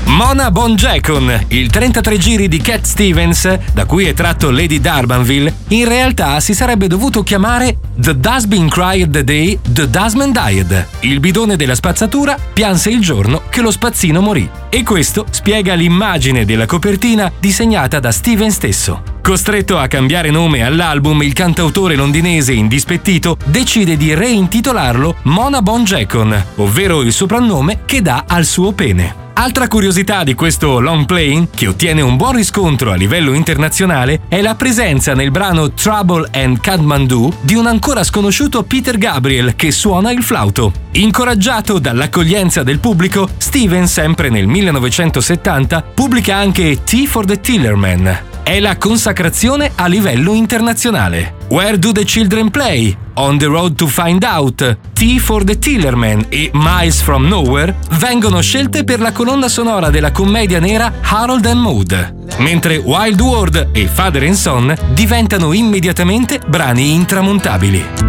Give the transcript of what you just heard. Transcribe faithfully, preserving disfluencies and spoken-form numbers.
Mona Bonjacon, il trentatré giri di Cat Stevens, da cui è tratto Lady D'Urbanville, in realtà si sarebbe dovuto chiamare The Dustbin Cried the Day the Dustman Died. Il bidone della spazzatura pianse il giorno che lo spazzino morì. E questo spiega l'immagine della copertina disegnata da Steven stesso. Costretto a cambiare nome all'album, il cantautore londinese indispettito decide di reintitolarlo Mona Bonjacon, ovvero il soprannome che dà al suo pene. Altra curiosità di questo long play, che ottiene un buon riscontro a livello internazionale, è la presenza nel brano Trouble and Kathmandu di un ancora sconosciuto Peter Gabriel che suona il flauto. Incoraggiato dall'accoglienza del pubblico, Steven, sempre nel millenovecentosettanta, pubblica anche Tea for the Tillerman. È la consacrazione a livello internazionale. Where Do the Children Play? On the Road to Find Out, Tea for the Tillerman e Miles from Nowhere vengono scelte per la colonna sonora della commedia nera Harold and Maude, mentre Wild World e Father and Son diventano immediatamente brani intramontabili.